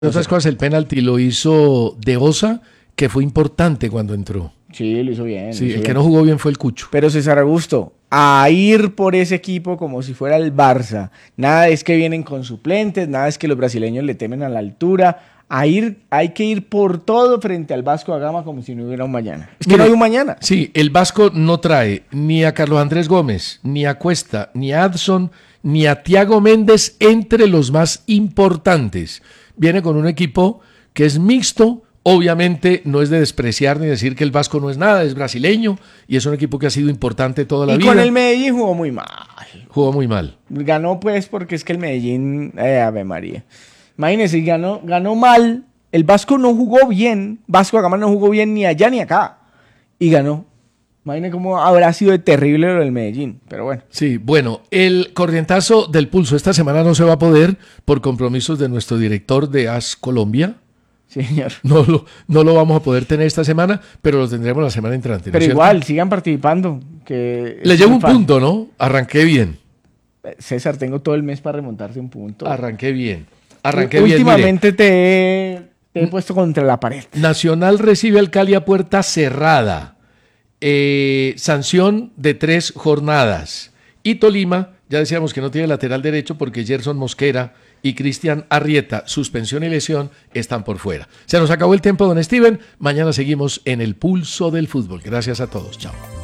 Otras cosas, el penalti lo hizo De Osa, que fue importante cuando entró. Sí, lo hizo bien. Sí, el que no jugó bien fue el Cucho. Pero César Augusto, a ir por ese equipo como si fuera el Barça. Nada es que vienen con suplentes, nada es que los brasileños le temen a la altura. Hay que ir por todo frente al Vasco da Gama como si no hubiera un mañana. Es que no hay un mañana. Sí, el Vasco no trae ni a Carlos Andrés Gómez, ni a Cuesta, ni a Adson, ni a Thiago Méndez entre los más importantes. Viene con un equipo que es mixto. Obviamente no es de despreciar ni decir que el Vasco no es nada, es brasileño y es un equipo que ha sido importante toda la vida. Y con el Medellín jugó muy mal. Jugó muy mal. Ganó pues porque es que el Medellín, Ave María. Imagínense, ganó mal. El Vasco no jugó bien. Vasco da Gama no jugó bien ni allá ni acá. Y ganó. Imagínense cómo habrá sido de terrible lo del Medellín. Pero bueno. Sí, bueno, el corrientazo del pulso esta semana no se va a poder por compromisos de nuestro director de AS Colombia. Sí, señor. No lo vamos a poder tener esta semana, pero lo tendremos la semana entrante. Pero igual, sigan participando. Le llevo un punto, ¿no? Arranqué bien. César, tengo todo el mes para remontarse un punto. Arranqué bien. Últimamente te he puesto contra la pared. Nacional recibe al Cali a puerta cerrada. Sanción de 3 jornadas. Y Tolima, ya decíamos que no tiene lateral derecho porque Gerson Mosquera y Cristian Arrieta, suspensión y lesión, están por fuera. Se nos acabó el tiempo, don Steven. Mañana seguimos en el pulso del fútbol. Gracias a todos. Chao.